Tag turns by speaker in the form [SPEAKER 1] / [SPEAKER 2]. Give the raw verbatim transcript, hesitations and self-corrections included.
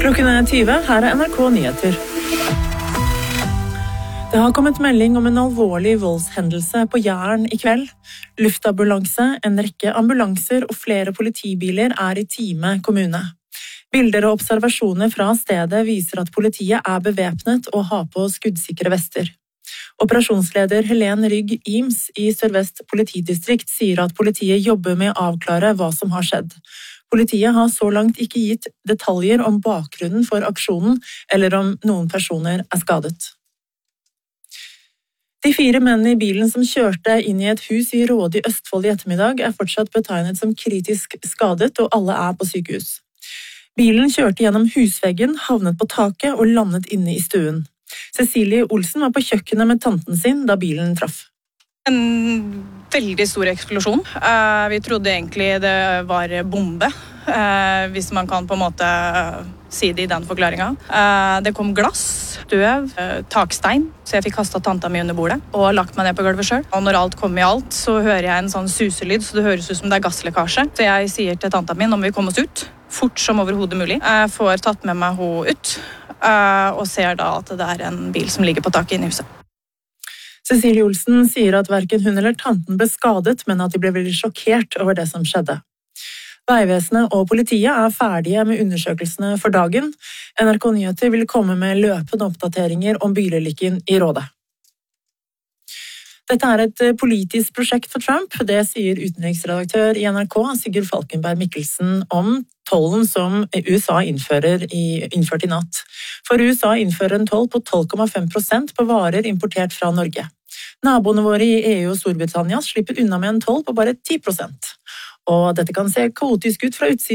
[SPEAKER 1] Klokken er tyve, her er N R K Nyheter. Det har kommet melding om en alvorlig voldshendelse på Jæren i kveld. Luftambulanse, en rekke ambulanser og flere politibiler er i Time kommune. Bilder og observasjoner fra stedet viser at politiet er bevæpnet og har på skuddsikre vester. Operasjonsleder Helen Rygg Ims i Sør-Vest politidistrikt sier at politiet jobber med å avklare hva som har skjedd. Politiet har så langt ikke gitt detaljer om bakgrunnen for aksjonen, eller om noen personer er skadet. De fire mennene i bilen som kjørte inn i et hus i Råde i Østfold i ettermiddag, er fortsatt betegnet som kritisk skadet, og alle er på sykehus. Bilen kjørte gjennom husveggen, havnet på taket og landet inne i stuen. Cecilie Olsen var på kjøkkenet med tanten sin da bilen traff.
[SPEAKER 2] En veldig stor eksplosjon. Vi trodde egentlig det var bombe, hvis man kan på en måte si det i den forklaringen. Det kom glass, støv, takstein, så jeg fikk kastet tanta mi under bordet og lagt meg ned på gulvet selv. Og når alt kom i alt, så hører jeg en sånn suselyd, så det høres ut som det er gasslekkasje. Så jeg sier til tanta mi, nå må vi komme oss ut, fort som overhodet mulig. Jeg får tatt med meg henne ut, og ser da at det er en bil som ligger på taket inne i huset.
[SPEAKER 1] Cecilie Olsen sier at hverken hun eller tanten ble skadet, men at de ble veldig sjokkert over det som skjedde. Veivesenet og politiet er ferdige med undersøkelsene for dagen. N R K Nyheter vil komme med løpende oppdateringer om bilulykken i Råde. Dette er et politisk prosjekt for Trump, det sier utenriksredaktør i N R K, Sigurd Falkenberg Mikkelsen, om tollen som U S A innfører i, innført i natt. For U S A innfører en toll på tolv komma fem prosent på varer importert fra Norge. Naboene våre i E U og Storbritannia slipper unna med en toll på bare ti prosent. Og dette kan se kaotisk ut fra utsiden.